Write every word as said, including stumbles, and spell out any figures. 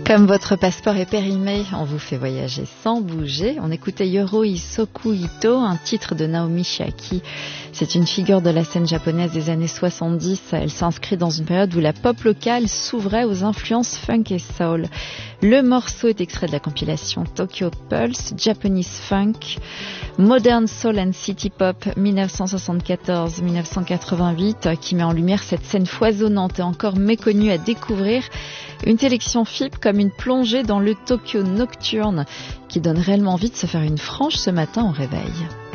Comme votre passeport est périmé, on vous fait voyager sans bouger. On écoutait Yoroi Soku Ito, un titre de Naomi Shiaki. C'est une figure de la scène japonaise des années soixante-dix. Elle s'inscrit dans une période où la pop locale s'ouvrait aux influences funk et soul. Le morceau est extrait de la compilation Tokyo Pulse, Japanese Funk, Modern Soul and City Pop dix-neuf cent soixante-quatorze à dix-neuf cent quatre-vingt-huit, qui met en lumière cette scène foisonnante et encore méconnue à découvrir. Une sélection F I P comme une plongée dans le Tokyo nocturne qui donne réellement envie de se faire une frange ce matin au réveil.